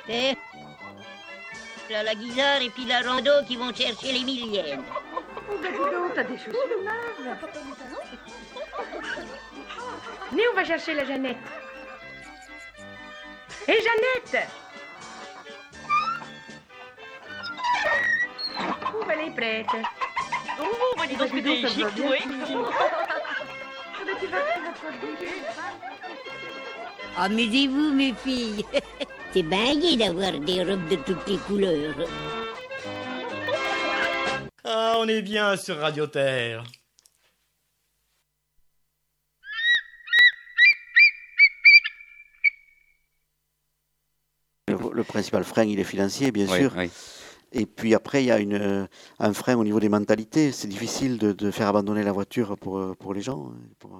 Et là, la Guisard et puis la Rondeau qui vont chercher les millièmes. Oh, ben dis donc, t'as des chaussures neuves. Venez, on va chercher la Jeannette. Hé, Jeannette! Oh, ben, elle est prête. Oh, bah dis donc, c'est des chic, oui. Amusez-vous, mes filles. C'est bien gai d'avoir des robes de toutes les couleurs. Ah, on est bien sur Radio Terre. Le principal frein, il est financier, bien sûr. Oui. Et puis après, il y a un frein au niveau des mentalités. C'est difficile de faire abandonner la voiture pour les gens.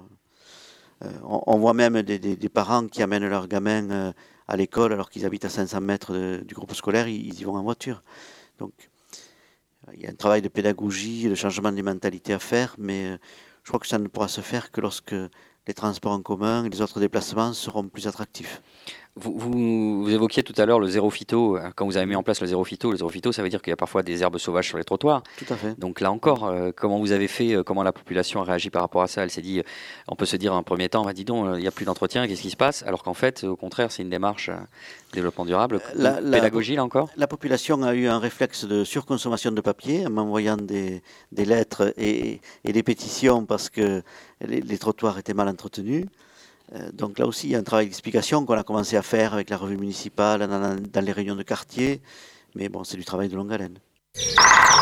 On voit même des parents qui amènent leurs gamins à l'école alors qu'ils habitent à 500 mètres du groupe scolaire, ils y vont en voiture. Donc, il y a un travail de pédagogie, de changement des mentalités à faire, mais je crois que ça ne pourra se faire que lorsque les transports en commun et les autres déplacements seront plus attractifs. Vous évoquiez tout à l'heure le zéro phyto. Quand vous avez mis en place le zéro phyto, ça veut dire qu'il y a parfois des herbes sauvages sur les trottoirs. Tout à fait. Donc là encore, comment vous avez fait, comment la population a réagi par rapport à ça? Elle s'est dit, on peut se dire en premier temps, dis donc, il n'y a plus d'entretien, qu'est-ce qui se passe? Alors qu'en fait, au contraire, c'est une démarche développement durable, pédagogie là encore. La population a eu un réflexe de surconsommation de papier en m'envoyant des lettres et des pétitions parce que les trottoirs étaient mal entretenus. Donc là aussi, il y a un travail d'explication qu'on a commencé à faire avec la revue municipale, dans les réunions de quartier. Mais bon, c'est du travail de longue haleine.